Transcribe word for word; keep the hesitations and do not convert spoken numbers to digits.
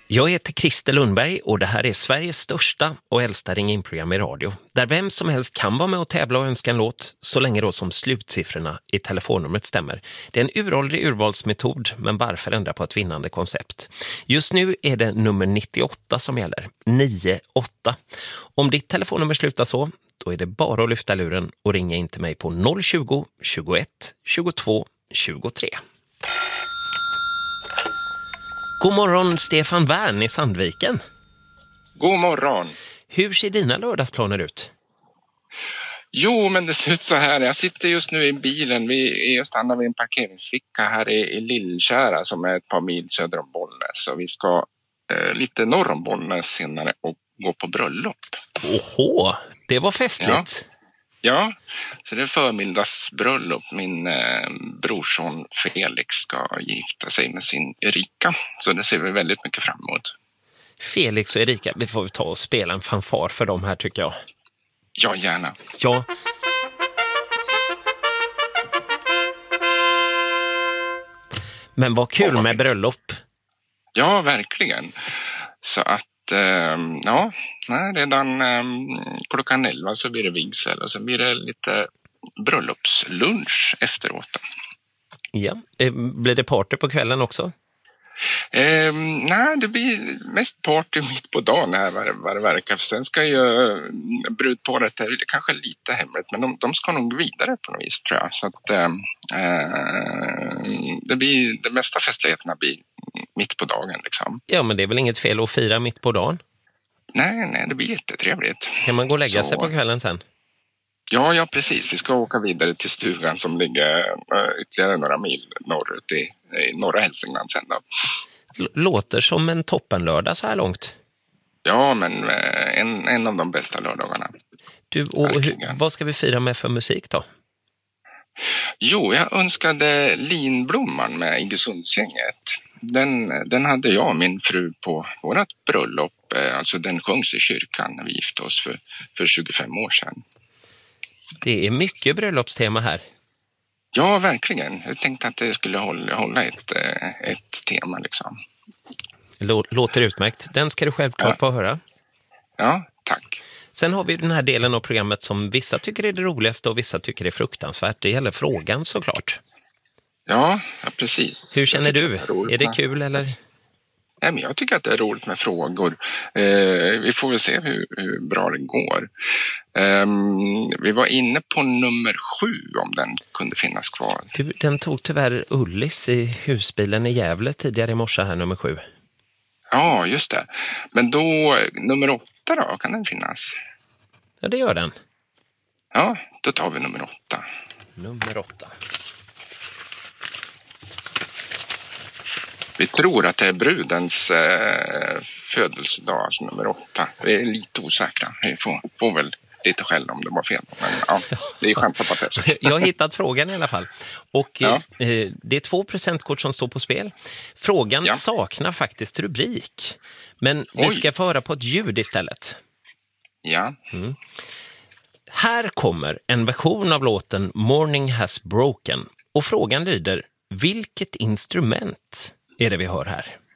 Jag heter Christer Lundberg och det här är Sveriges största och äldsta ring-in-program i radio. Där vem som helst kan vara med och tävla och önska en låt så länge då som slutsiffrorna i telefonnumret stämmer. Det är en uråldrig urvalsmetod, men varför ändra på ett vinnande koncept? Just nu är det nummer nittioåtta som gäller. nio åtta. Om ditt telefonnummer slutar så, då är det bara att lyfta luren och ringa in till mig på noll tjugo, tjugoett, tjugotvå, tjugotre. God morgon Stefan Wern i Sandviken. God morgon. Hur ser dina lördagsplaner ut? Jo, men det ser ut så här. Jag sitter just nu i bilen. Vi är stannar vid en parkeringsficka här i, i Lillkära som är ett par mil söder om Bollnäs. Så vi ska eh, lite norr om Bollnäs senare och gå på bröllop. Åhå, det var festligt. Ja. Ja, så det är förmiddagsbröllop. Min eh, brorson Felix ska gifta sig med sin Erika. Så det ser vi väldigt mycket fram emot. Felix och Erika, vi får ta och spela en fanfar för dem här tycker jag. Ja, gärna. Ja. Men vad kul ja, med bröllop. Ja, verkligen. Så att ja, redan klockan elva så blir det vigsel och så blir det lite bröllopslunch efteråt. Ja, blir det party på kvällen också? Eh, nej, det blir mest party mitt på dagen här vad, vad det verkar. För sen ska ju brudparet, det är kanske lite hemligt, men de, de ska nog vidare på något vis tror jag. Så att eh, det blir, de mesta festligheterna blir mitt på dagen liksom. Ja, men det är väl inget fel att fira mitt på dagen? Nej, nej, det blir jättetrevligt. Kan man gå och lägga så... sig på kvällen sen? Ja, ja, precis. Vi ska åka vidare till stugan som ligger ytterligare några mil norrut i, i norra Hälsingland sen då. Låter som en toppenlördag så här långt. Ja, men en, en av de bästa lördagarna. Du, och hur, vad ska vi fira med för musik då? Jo, jag önskade Linblomman med Iggesundsgänget. Den, den hade jag och min fru på vårt bröllop. Alltså den sjöngs i kyrkan när vi gifte oss för, för tjugofem år sedan. Det är mycket bröllopstema här. Ja, verkligen. Jag tänkte att det skulle hålla, hålla ett, ett tema liksom. Låter utmärkt. Den ska du självklart ja. få höra. Ja, tack. Sen har vi den här delen av programmet som vissa tycker är det roligaste och vissa tycker är fruktansvärt. Det gäller frågan såklart. Ja, ja precis. Hur känner du? Är, är det kul eller? Nej, men jag tycker att det är roligt med frågor. Eh, vi får väl se hur, hur bra det går. Eh, vi var inne på nummer sju om den kunde finnas kvar. Du, den tog tyvärr Ullis i husbilen i Gävle tidigare i morse här, nummer sju. Ja, just det. Men då, nummer åtta då, kan den finnas? Ja, det gör den. Ja, då tar vi nummer åtta. Nummer åtta. Vi tror att det är brudens eh, födelsedag, alltså nummer åtta. Vi är lite osäkra. Vi får, får väl lite skäll om det var fel. Men ja, det är chanser på att det är så. Jag har hittat frågan i alla fall. Och ja. eh, det är två presentkort som står på spel. Frågan ja. saknar faktiskt rubrik. Men Oj. vi ska få höra på ett ljud istället. Ja. Mm. Här kommer en version av låten Morning Has Broken. Och frågan lyder, vilket instrument är det vi hör här?